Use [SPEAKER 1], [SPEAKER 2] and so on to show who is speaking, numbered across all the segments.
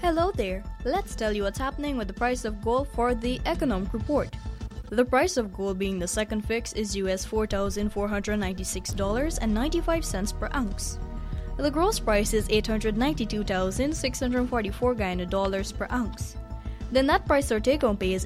[SPEAKER 1] Hello there! Let's tell you what's happening with the price of gold for the Economic Report. The price of gold being the second fix is US $4,496.95 per ounce. The gross price is $892,644 Guyana per ounce. The net price or take-home pay is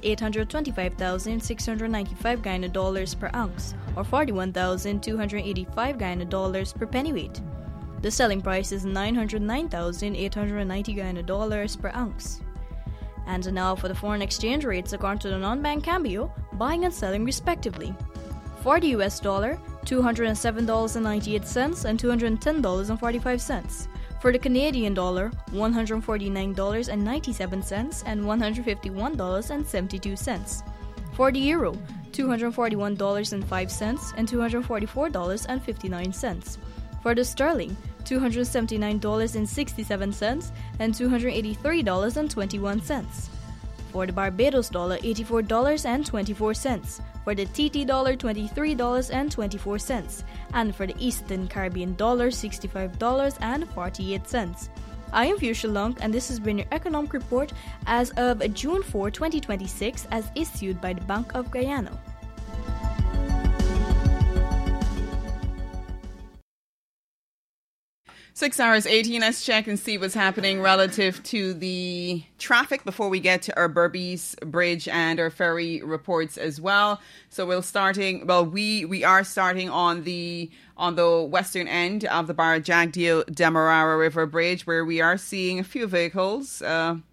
[SPEAKER 1] $825,695 Guyana per ounce, or $41,285 Guyana per pennyweight. The selling price is $909,890 Guyana per ounce. And now for the foreign exchange rates according to the non-bank Cambio, buying and selling respectively. For the US dollar, $207.98 and $210.45. For the Canadian dollar, $149.97 and $151.72. For the euro, $241.05 and $244.59. For the sterling, $279.67 and $283.21. For the Barbados dollar, $84.24. For the TT dollar, $23.24. And for the Eastern Caribbean dollar, $65.48. I am Fuchsia Long, and this has been your Economic Report as of June 4, 2026, as issued by the Bank of Guyana.
[SPEAKER 2] 6 hours 18. Let's check and see what's happening relative to the traffic before we get to our Berbice Bridge and our ferry reports as well. So we are starting on the western end of the Barra-Jagdeo Demerara River Bridge, where we are seeing a few vehicles.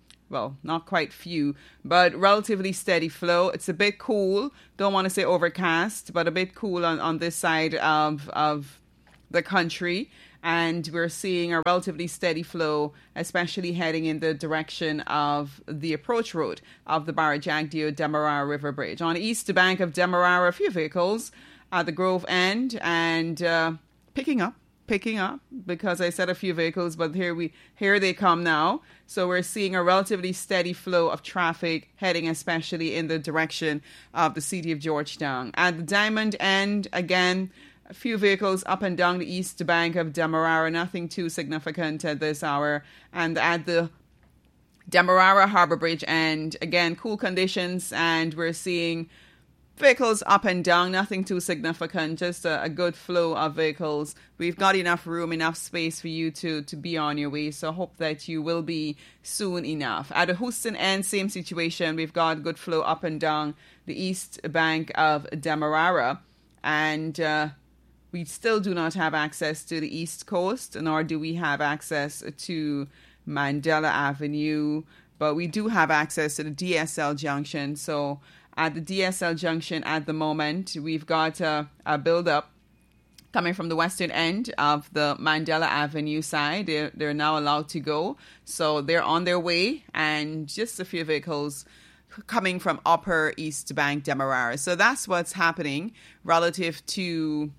[SPEAKER 2] Not quite few, but relatively steady flow. It's a bit cool. Don't want to say overcast, but a bit cool on this side of the country. And we're seeing a relatively steady flow, especially heading in the direction of the approach road of the Barra-Jagdeo Demerara River Bridge. On the east bank of Demerara, a few vehicles at the Grove end and picking up because I said a few vehicles, but here they come now. So we're seeing a relatively steady flow of traffic heading especially in the direction of the city of Georgetown. At the Diamond end, again, a few vehicles up and down the east bank of Demerara, nothing too significant at this hour. And at the Demerara Harbour Bridge end, again, cool conditions, and we're seeing vehicles up and down, nothing too significant, just a good flow of vehicles. We've got enough room, enough space for you to be on your way, so hope that you will be soon enough. At the Houston end, same situation. We've got good flow up and down the east bank of Demerara, and we still do not have access to the East Coast, nor do we have access to Mandela Avenue, but we do have access to the DSL Junction. So at the DSL Junction at the moment, we've got a build-up coming from the western end of the Mandela Avenue side. They're now allowed to go. So they're on their way, and just a few vehicles coming from Upper East Bank Demerara. So that's what's happening relative to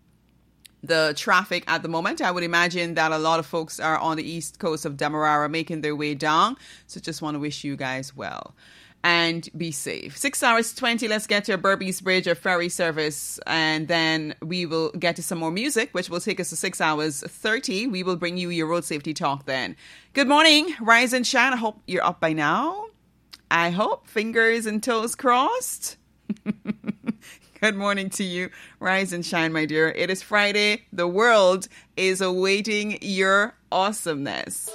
[SPEAKER 2] the traffic at the moment. I would imagine that a lot of folks are on the east coast of Demerara making their way down. So just want to wish you guys well and be safe. 6 hours 20. Let's get to our Berbice Bridge, our ferry service, and then we will get to some more music, which will take us to 6 hours 30. We will bring you your road safety talk then. Good morning, Rise and Shine. I hope you're up by now. I hope, fingers and toes crossed. Good morning to you. Rise and shine, my dear. It is Friday. The world is awaiting your awesomeness.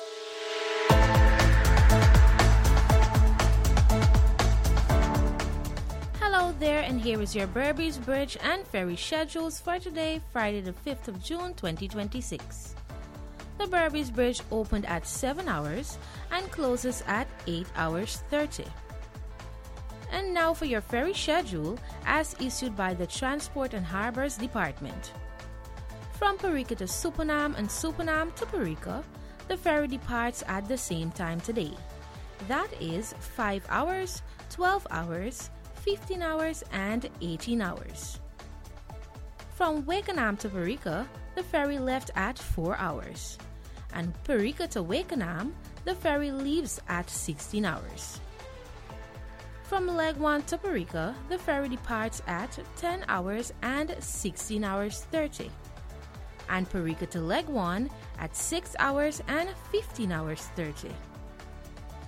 [SPEAKER 3] Hello there, and here is your Berbice Bridge and ferry schedules for today, Friday the 5th of June, 2026. The Berbice Bridge opened at 7 hours and closes at 8 hours 30. And now for your ferry schedule as issued by the Transport and Harbors Department. From Parika to Supanam and Supanam to Parika, the ferry departs at the same time today. That is 5 hours, 12 hours, 15 hours, and 18 hours. From Wakenham to Parika, the ferry left at 4 hours. And Parika to Wakenham, the ferry leaves at 16 hours. From Legwan to Parika, the ferry departs at 10 hours and 16 hours 30. And Parika to Legwan at 6 hours and 15 hours 30.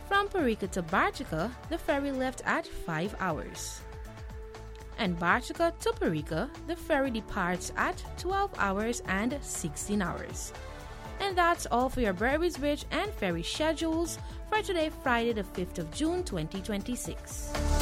[SPEAKER 3] From Parika to Bartica, the ferry left at 5 hours. And Bartica to Parika, the ferry departs at 12 hours and 16 hours. And that's all for your Berbice Bridge and ferry schedules for today, Friday the 5th of June 2026.